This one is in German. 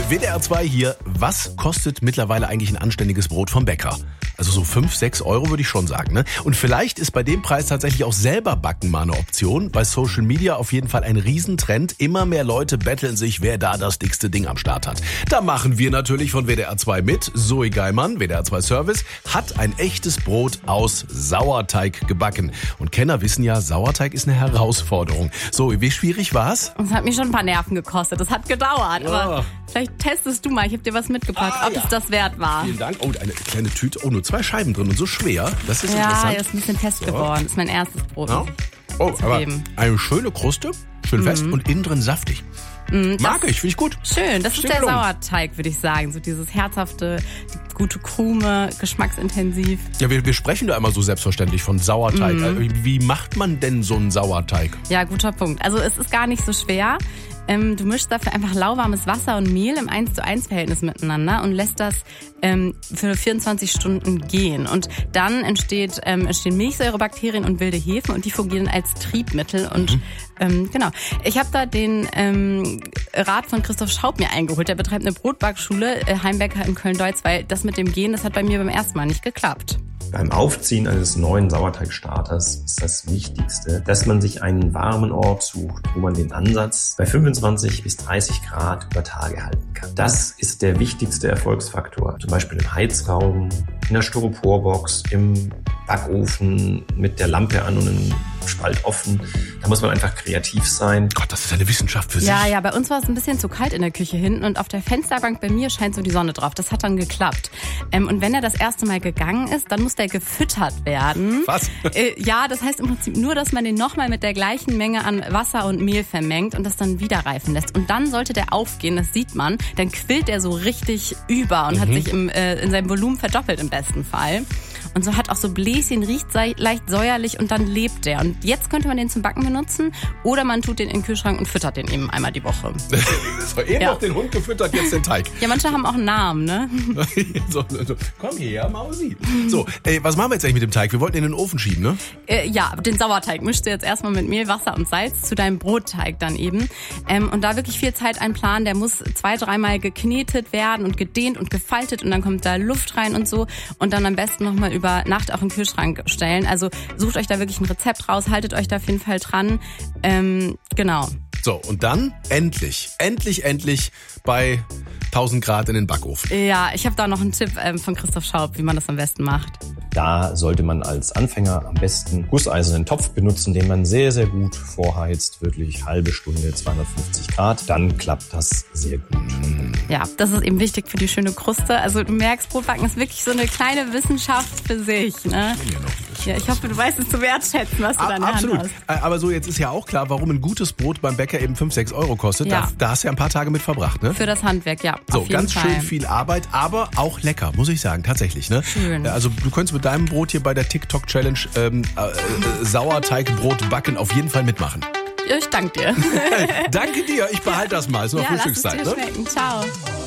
WDR 2 hier. Was kostet mittlerweile eigentlich ein anständiges Brot vom Bäcker? Also so 5, 6 Euro würde ich schon sagen, ne? Und vielleicht ist bei dem Preis tatsächlich auch selber backen mal eine Option. Bei Social Media auf jeden Fall ein Riesentrend. Immer mehr Leute betteln sich, wer da das dickste Ding am Start hat. Da machen wir natürlich von WDR 2 mit. Zoe Geimann, WDR 2 Service, hat ein echtes Brot aus Sauerteig gebacken. Und Kenner wissen ja, Sauerteig ist eine Herausforderung. Zoe, wie schwierig war's? Das hat mich schon ein paar Nerven gekostet. Das hat gedauert. Aber vielleicht testest du mal. Ich habe dir was mitgebracht, ob es das wert war. Vielen Dank. Oh, eine kleine Tüte. Oh, nur 2 Scheiben drin und so schwer. Das ist interessant. Ja, ist ein bisschen fest geworden. Das ist mein erstes Brot. Ja. Oh, aber eine schöne Kruste, schön fest und innen drin saftig. Mag ich, finde ich gut. Schön, das ist der Sauerteig, würde ich sagen. So dieses herzhafte, gute Krume, geschmacksintensiv. Ja, wir sprechen da immer so selbstverständlich von Sauerteig. Wie macht man denn so einen Sauerteig? Ja, guter Punkt. Also es ist gar nicht so schwer. Du mischst dafür einfach lauwarmes Wasser und Mehl im 1:1 Verhältnis miteinander und lässt das für 24 Stunden gehen. Und dann entstehen Milchsäurebakterien und wilde Hefen und die fungieren als Triebmittel. Und genau. Ich habe da den Rat von Christoph Schaub mir eingeholt. Der betreibt eine Brotbackschule, Heimbäcker in Köln-Deutz, weil das mit dem Gehen, das hat bei mir beim ersten Mal nicht geklappt. Beim Aufziehen eines neuen Sauerteigstarters ist das Wichtigste, dass man sich einen warmen Ort sucht, wo man den Ansatz bei 25 bis 30 Grad über Tage halten kann. Das ist der wichtigste Erfolgsfaktor. Zum Beispiel im Heizraum, in der Styroporbox, im Backofen mit der Lampe an und einem Spalt offen. Da muss man einfach kreativ sein. Gott, das ist eine Wissenschaft für sich. Ja, bei uns war es ein bisschen zu kalt in der Küche hinten und auf der Fensterbank bei mir scheint so die Sonne drauf. Das hat dann geklappt. Und wenn er das erste Mal gegangen ist, dann muss der gefüttert werden. Was? Ja, das heißt im Prinzip nur, dass man den nochmal mit der gleichen Menge an Wasser und Mehl vermengt und das dann wieder reifen lässt. Und dann sollte der aufgehen, das sieht man, dann quillt er so richtig über und hat sich in seinem Volumen verdoppelt im besten Fall. Und so hat auch so Bläschen, riecht leicht säuerlich und dann lebt der. Und jetzt könnte man den zum Backen benutzen oder man tut den in den Kühlschrank und füttert den eben einmal die Woche. So, eben noch den Hund gefüttert, jetzt den Teig. Ja, manche haben auch einen Namen, ne? so, komm her, Mausi. So, was machen wir jetzt eigentlich mit dem Teig? Wir wollten ihn in den Ofen schieben, ne? Ja, den Sauerteig mischst du jetzt erstmal mit Mehl, Wasser und Salz zu deinem Brotteig dann eben. Und da wirklich viel Zeit einplanen. Der muss 2-3 Mal geknetet werden und gedehnt und gefaltet und dann kommt da Luft rein und so. Und dann am besten nochmal über Nacht auch im Kühlschrank stellen. Also sucht euch da wirklich ein Rezept raus, haltet euch da auf jeden Fall dran. Genau. So, und dann endlich bei 1000 Grad in den Backofen. Ja, ich habe da noch einen Tipp von Christoph Schaub, wie man das am besten macht. Da sollte man als Anfänger am besten gusseisernen Topf benutzen, den man sehr, sehr gut vorheizt. Wirklich halbe Stunde, 250 Grad. Dann klappt das sehr gut. Ja, das ist eben wichtig für die schöne Kruste. Also du merkst, Brotbacken ist wirklich so eine kleine Wissenschaft für sich. Ne? Ja, ich hoffe, du weißt es zu wertschätzen, was du da in der Hand hast. Aber so, jetzt ist ja auch klar, warum ein gutes Brot beim Bäcker eben 5, 6 Euro kostet. Ja. Da hast du ja ein paar Tage mit verbracht, ne? Für das Handwerk, ja. So, auf jeden ganz Fall. schön viel Arbeit, aber auch lecker, muss ich sagen, tatsächlich, ne? Schön. Also du könntest mit deinem Brot hier bei der TikTok-Challenge Sauerteigbrot backen auf jeden Fall mitmachen. Ich danke dir. Danke dir, ich behalte das mal. Ist noch Frühstückszeit, lass es dir schmecken. Ciao.